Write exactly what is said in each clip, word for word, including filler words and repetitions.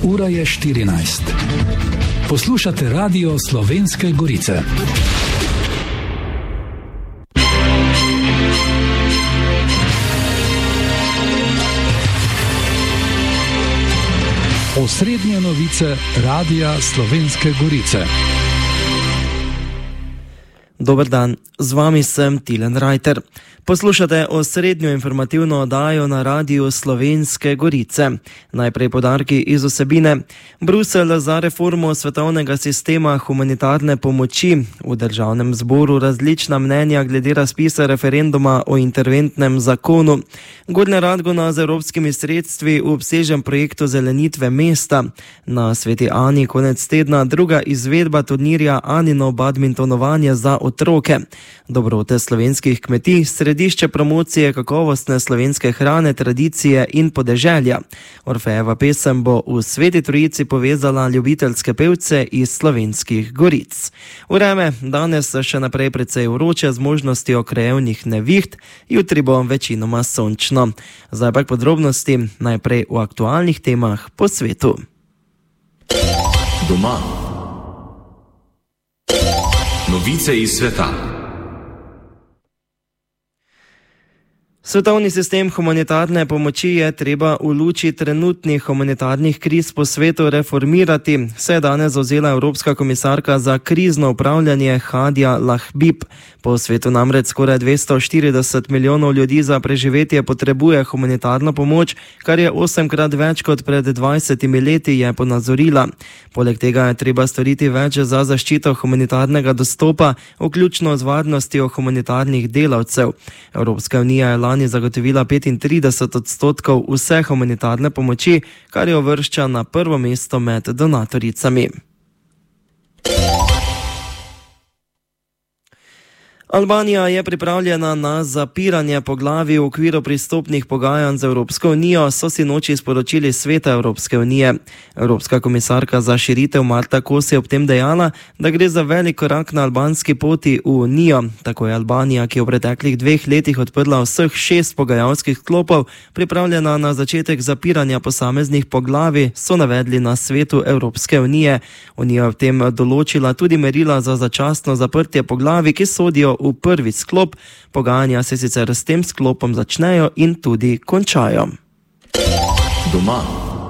Ura je štirinajst. Poslušate Radio Slovenske Gorice. Osrednje novice Radia Slovenske Gorice. Dober dan, z vami sem Tilen Rajter. Poslušate osrednjo informativno oddajo na Radiu Slovenske Gorice. Najprej podarki iz vsebine. Bruselj za reformo svetovnega sistema humanitarne pomoči. V državnem zboru različna mnenja glede razpisa referenduma o interventnem zakonu. Gornja Radgona z evropskimi sredstvi v obsežnem projektu zelenitve mesta. Na Sveti Ani konec tedna druga izvedba turnirja Anino badmintonovanje za otroke. Dobrote slovenskih kmetij, središče promocije kakovostne slovenske hrane, tradicije in podeželja. Orfejeva pesem bo v Sveti Trojici povezala ljubiteljske pevce iz slovenskih goric. Vreme danes še naprej precej vroče z možnostjo krajevnih neviht, jutri bo večinoma sončno. Zdaj pa podrobnosti najprej v aktualnih temah po svetu. Doma. Novice iz sveta. Svetovni sistem humanitarne pomoči je treba v luči trenutnih humanitarnih kriz po svetu reformirati, se je danes zavzela Evropska komisarka za krizno upravljanje Hadija Lahbib. Po svetu namreč skoraj dvesto štirideset milijonov ljudi za preživetje potrebuje humanitarno pomoč, kar je osemkrat več kot pred dvajsetimi leti, je ponazorila. Poleg tega je treba storiti več za zaščito humanitarnega dostopa, vključno z varnostjo humanitarnih delavcev. Evropska unija je lani zagotovila petintrideset odstotkov vse humanitarne pomoči, kar jo uvršča na prvo mesto med donatoricami. Albanija je pripravljena na zapiranje poglavij v okviru pristopnih pogajanj z Evropsko unijo, so sinoči sporočili Sveta Evropske unije. Evropska komisarka za širitev Marta Kos je ob tem dejala, da gre za velik korak na albanski poti v unijo. Tako je Albanija, ki je v preteklih dveh letih odprla vseh šest pogajalskih sklopov, pripravljena na začetek zapiranja posameznih poglavij, so navedli na Svetu Evropske unije. Unija je v tem določila tudi merila za začasno zaprtje poglavij, ki sodijo v prvi sklop. Pogajanja se sicer s tem sklopom začnejo in tudi končajo. Doma.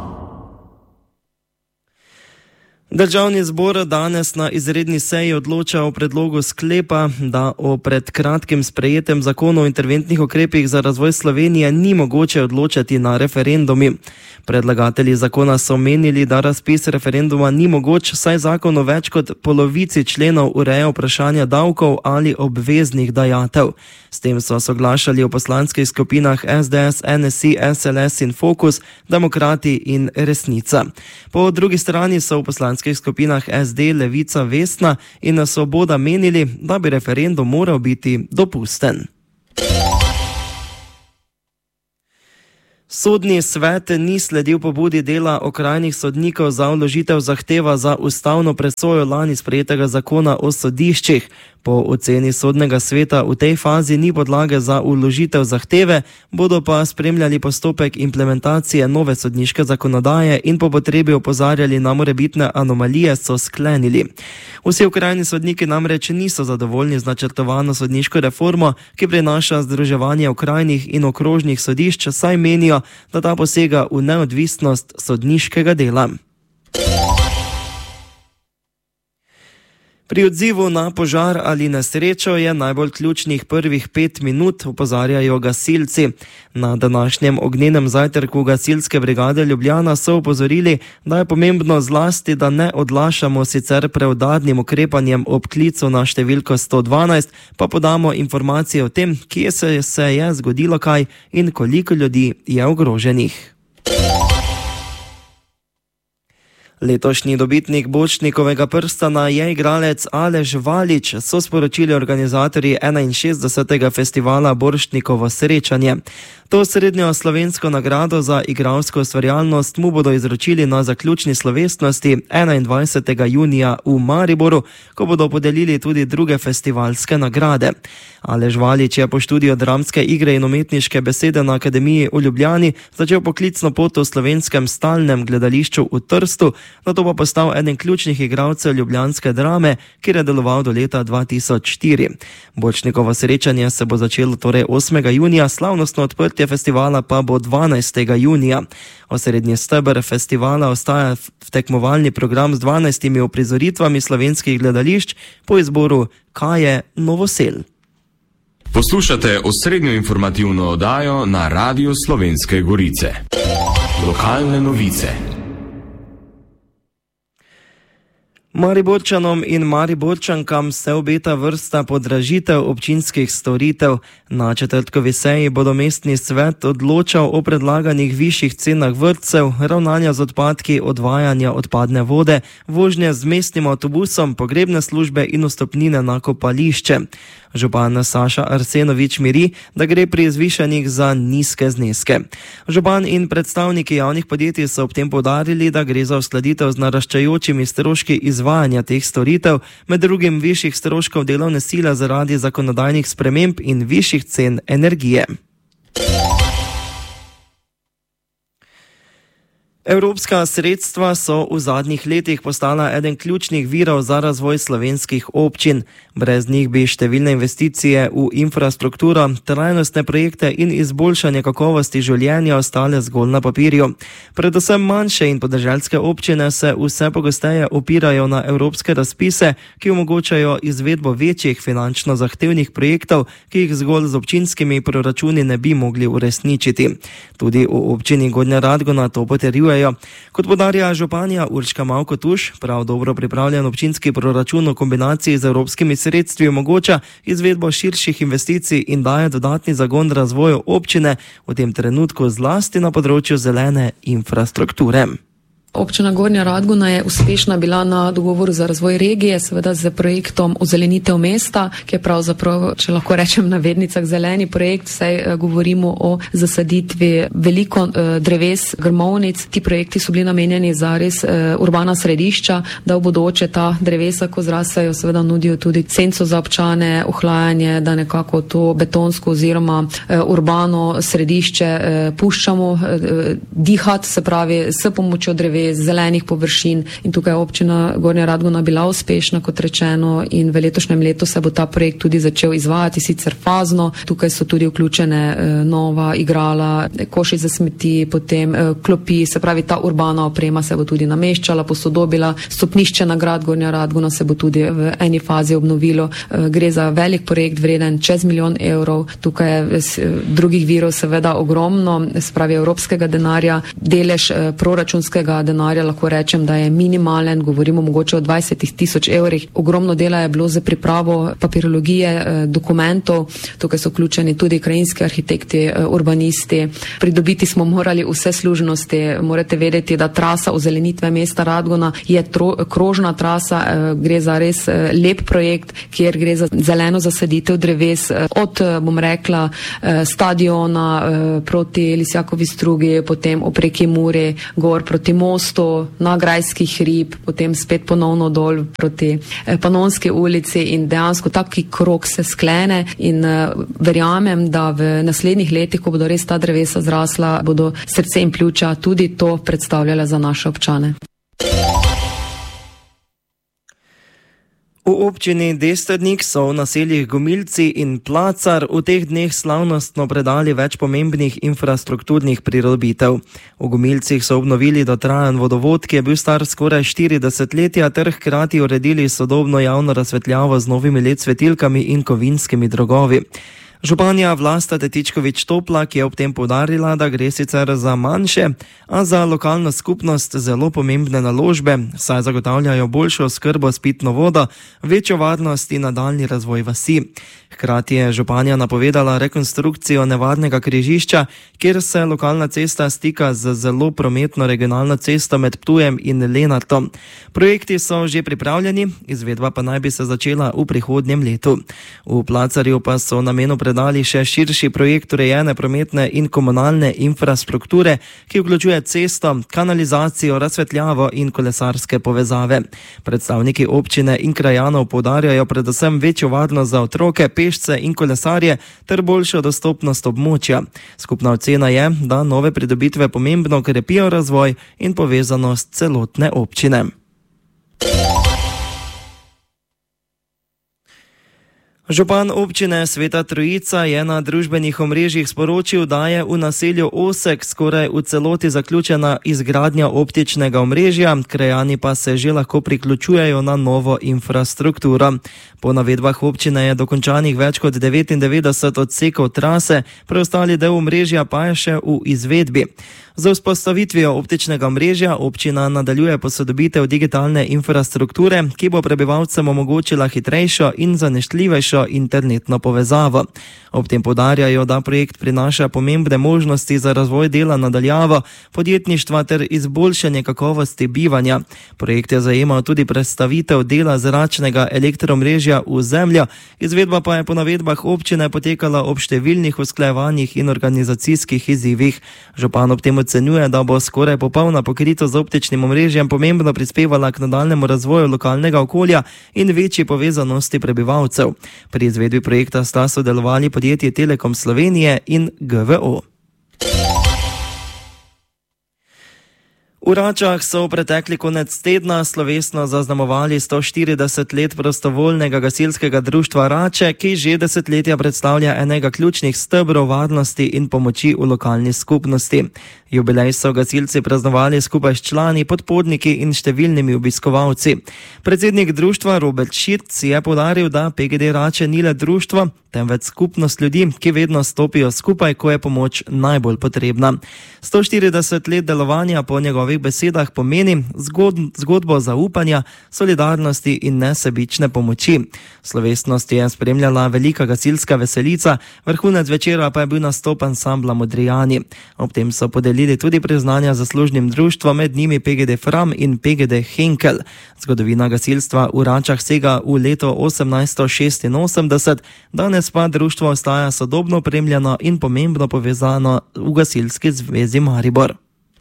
Državni zbor danes na izredni seji odloča o predlogu sklepa, da o pred kratkim sprejetem zakonu o interventnih ukrepih za razvoj Slovenije ni mogoče odločati na referendumi. Predlagatelji zakona so menili, da razpis referenduma ni mogoč, saj zakon o več kot polovici členov ureja vprašanja davkov ali obveznih dajatev. S tem so soglašali v poslanskih skupinah S D S, N S I, S L S in Fokus, Demokrati in Resnica. Po drugi strani so v poslanskih skupinah S D, Levica, Vesna in Svoboda menili, da bi referendum moral biti dopusten. Sodni svet ni sledil pobudi dela okrajnih sodnikov za vložitev zahteva za ustavno presojo lani sprejetega zakona o sodiščih. Po oceni sodnega sveta v tej fazi ni podlage za vložitev zahteve, bodo pa spremljali postopek implementacije nove sodniške zakonodaje in po potrebi opozarjali na morebitne anomalije, so sklenili. Vsi okrajni sodniki namreč niso zadovoljni z načrtovano sodniško reformo, ki prinaša združevanje okrajnih in okrožnih sodišč, saj menijo, da ta posega v neodvisnost sodniškega dela. Pri odzivu na požar ali nesrečo je najbolj ključnih prvih pet minut, opozarjajo gasilci. Na današnjem ognjenem zajtrku gasilske brigade Ljubljana so opozorili, da je pomembno zlasti, da ne odlašamo sicer preudarnim ukrepanjem ob klicu na številko sto dvanajst, pa podamo informacije o tem, kje se, se je zgodilo kaj in koliko ljudi je ogroženih. Letošnji dobitnik Borštnikovega prstana je igralec Aleš Valič, so sporočili organizatorji enainšestdesetega festivala Borštnikovo srečanje. To srednjo slovensko nagrado za igralsko ustvarjalnost mu bodo izročili na zaključni slovesnosti enaindvajsetega junija v Mariboru, ko bodo podelili tudi druge festivalske nagrade. Aleš Valič je po študiju dramske igre in umetniške besede na Akademiji v Ljubljani začel poklicno pot v slovenskem stalnem gledališču v Trstu, nato pa postal eden ključnih igralcev ljubljanske drame, kjer je deloval do leta dva tisoč štiri. Borštnikovo srečanje se bo začelo torej osmega junija, slavnostno odprtje festivala pa bo dvanajstega junija. Osrednji steber festivala ostaja v tekmovalni program z dvanajstimi uprizoritvami slovenskih gledališč po izboru Kaje Novosel. Poslušate osrednjo informativno oddajo na Radiu Slovenske Gorice. Lokalne novice. Mariborčanom in Mariborčankam se obeta vrsta podražitev občinskih storitev. Na četrtkovi seji bodo mestni svet odločal o predlaganih višjih cenah vrtcev, ravnanja z odpadki, odvajanja odpadne vode, vožnje z mestnim avtobusom, pogrebne službe in vstopnine na kopališče. Župan Saša Arsenovič miri, da gre pri zvišanjih za nizke zneske. Župan in predstavniki javnih podjetij so ob tem poudarili, da gre za uskladitev z naraščajočimi stroški izvajanja teh storitev, med drugim višjih stroškov delovne sile zaradi zakonodajnih sprememb in višjih cen energije. Evropska sredstva so v zadnjih letih postala eden ključnih virov za razvoj slovenskih občin. Brez njih bi številne investicije v infrastrukturo, trajnostne projekte in izboljšanje kakovosti življenja ostale zgolj na papirju. Predvsem manjše in podeželske občine se vse pogosteje opirajo na evropske razpise, ki omogočajo izvedbo večjih finančno zahtevnih projektov, ki jih zgolj z občinskimi proračuni ne bi mogli uresničiti. Tudi v občini Gornja Radgona to potrjuje. Kot podarja županja Urška Mavko-Tuš, prav dobro pripravljen občinski proračun v kombinaciji z evropskimi sredstvi omogoča izvedbo širših investicij in daje dodatni zagon razvoju občine, v tem trenutku zlasti na področju zelene infrastrukture. Občina Gornja Radgona je uspešna bila na dogovoru za razvoj regije, seveda z projektom Ozelenitev mesta, ki je pravzaprav, če lahko rečem navednicah, zeleni projekt, saj govorimo o zasaditvi veliko dreves, grmovnic. Ti projekti so bili namenjeni za res urbana središča, da v bodoče ta drevesa, ko zrastajo, seveda nudijo tudi senco za občane, ohlajanje, da nekako to betonsko oziroma urbano središče puščamo dihati, se pravi s pomočjo dreves, zelenih površin, in tukaj je občina Gornja Radgona bila uspešna, kot rečeno, in v letošnjem letu se bo ta projekt tudi začel izvajati, sicer fazno. Tukaj so tudi vključene eh, nova igrala, koši za smeti, potem eh, klopi, se pravi ta urbana oprema se bo tudi nameščala, posodobila. Stopnišče na grad Gornja Radgona se bo tudi v eni fazi obnovilo. Eh, gre za velik projekt vreden čez milijon evrov. Tukaj je eh, drugih virov seveda ogromno, se pravi evropskega denarja, delež eh, proračunskega denarja lahko rečem, da je minimalen, govorimo mogoče o dvajsetih tisoč evrih. Ogromno dela je bilo za pripravo papirologije, dokumentov, tukaj so vključeni tudi krajinski arhitekti, urbanisti. Pridobiti smo morali vse služnosti. Morate vedeti, da trasa ozelenitve mesta Radgona je tro, krožna trasa, gre za res lep projekt, kjer gre za zeleno zasaditev dreves, od, bom rekla, stadiona proti Lisjakovi strugi, potem opreki Muri, gor proti mostu, na Grajski hrib, potem spet ponovno dol proti Panonski ulici, in dejansko taki krog se sklene, in verjamem, da v naslednjih letih, ko bodo res ta drevesa zrasla, bodo srce in pljuča tudi to predstavljala za naše občane. V občini Destrnik so v naseljih Gomilci in Placar v teh dneh slavnostno predali več pomembnih infrastrukturnih pridobitev. V Gomilcih so obnovili dotrajan vodovod, ki je bil star skoraj štiri desetletja, ter hkrati uredili sodobno javno razsvetljavo z novimi L E D svetilkami in kovinskimi drogovi. Županja Vlasta Tetičkovič-Toplak je ob tem poudarila, da gre sicer za manjše, a za lokalno skupnost zelo pomembne naložbe, saj zagotavljajo boljšo oskrbo s pitno vodo, večjo varnost in nadaljnji razvoj vasi. Hkrati je županja napovedala rekonstrukcijo nevarnega križišča, kjer se lokalna cesta stika z zelo prometno regionalno cesto med Ptujem in Lenartom. Projekti so že pripravljeni, izvedba pa naj bi se začela v prihodnjem letu. V Placarju pa so namenu predali še širši projekt urejene prometne in komunalne infrastrukture, ki vključuje cesto, kanalizacijo, razsvetljavo in kolesarske povezave. Predstavniki občine in krajanov poudarjajo predvsem večjo varnost za otroke, pešce in kolesarje ter boljšo dostopnost območja. Skupna ocena je, da nove pridobitve pomembno krepijo razvoj in povezanost celotne občine. Župan občine Sveta Trojica je na družbenih omrežjih sporočil, da je v naselju Osek skoraj v celoti zaključena izgradnja optičnega omrežja, krajani pa se že lahko priključujejo na novo infrastrukturo. Po navedbah občine je dokončanih več kot devetindevetdeset odsekov trase, preostali del omrežja pa je še v izvedbi. Za vzpostavitvijo optičnega omrežja občina nadaljuje posodobitev digitalne infrastrukture, ki bo prebivalcem omogočila hitrejšo in zanesljivejšo internetno povezavo. Ob tem poudarjajo, da projekt prinaša pomembne možnosti za razvoj dela nadaljavo, podjetništva ter izboljšanje kakovosti bivanja. Projekt je zajemal tudi predstavitev dela zračnega elektroomrežja v zemljo, izvedba pa je po navedbah občine potekala ob številnih usklajevanjih in organizacijskih izzivih. Župan ob tem ocenjuje, da bo skoraj popolna pokritost z optičnim omrežjem pomembno prispevala k nadaljnemu razvoju lokalnega okolja in večji povezanosti prebivalcev. Pri izvedbi projekta sta sodelovali podjetje Telekom Slovenije in G V O. V Račah so v pretekli konec tedna slovesno zaznamovali sto štirideset let prostovoljnega gasilskega društva Rače, ki že desetletja predstavlja enega ključnih stebrov varnosti in pomoči v lokalni skupnosti. Jubilej so gasilci praznovali skupaj s člani, podporniki in številnimi obiskovalci. Predsednik društva Robert Širc je poudaril, da P G D Rače ni le društvo, temveč skupnost ljudi, ki vedno stopijo skupaj, ko je pomoč najbolj potrebna. sto štirideset let delovanja po njegovih besedah pomeni zgod, zgodbo zaupanja, solidarnosti in nesebične pomoči. Slovesnost je spremljala velika gasilska veselica, vrhunec večera pa je bil nastop ansambla Modrijani. Ob tem so podelili tudi priznanja zaslužnim društvom, med njimi P G D Fram in P G D Henkel. Zgodovina gasilstva v Račah sega v leto osemnajststo šestinosemdeset, danes pa društvo ostaja sodobno opremljeno in pomembno povezano v Gasilski zvezi Maribor.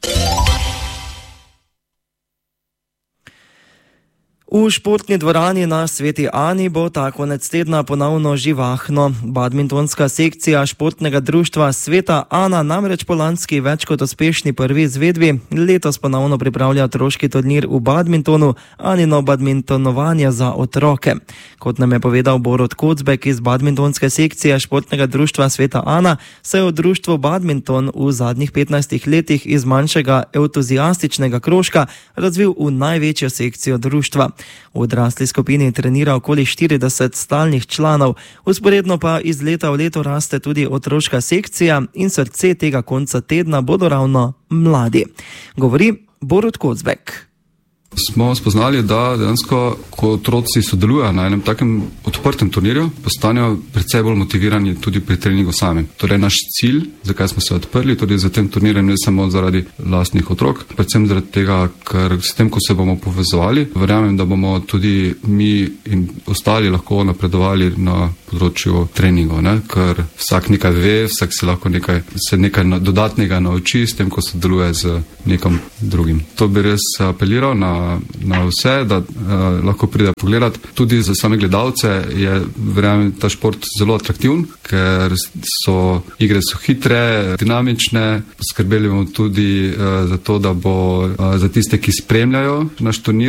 V športni dvorani na Sveti Ani bo ta konec tedna ponovno živahno. Badmintonska sekcija športnega društva Sveta Ana namreč po lanski več kot uspešni prvi izvedbi letos ponovno pripravlja otroški turnir v badmintonu, Anino badmintonovanje za otroke. Kot nam je povedal Borut Kocbek iz badmintonske sekcije športnega društva Sveta Ana, se je v društvu badminton v zadnjih petnajstih letih iz manjšega entuziastičnega krožka razvil v največjo sekcijo društva. V odrasli skupini trenira okoli štirideset stalnih članov, vzporedno pa iz leta v leto raste tudi otroška sekcija in srce tega konca tedna bodo ravno mladi. Govori Borut Kocbek. Smo spoznali, da dejansko, ko otroci sodelujejo na enem takem odprtem turnirju, postanejo precej bolj motivirani tudi pri treningu samem. Torej, naš cilj, zakaj smo se odprli, tudi za tem turnirjem, ne samo zaradi lastnih otrok, predvsem zaradi tega, ker s tem, ko se bomo povezovali, verjamem, da bomo tudi mi in ostali lahko napredovali na področju treningov, ne? Ker vsak nekaj ve, vsak se lahko nekaj, se nekaj dodatnega nauči s tem, ko sodeluje z nekom drugim. To bi res apeliral na na vse, da uh, lahko pride pogledat. Tudi za same gledalce je, verjamem, ta šport zelo atraktivn, ker so igre so hitre, dinamične. Poskrbeli bomo tudi uh, za to, da bo uh, za tiste, ki spremljajo naš turnir,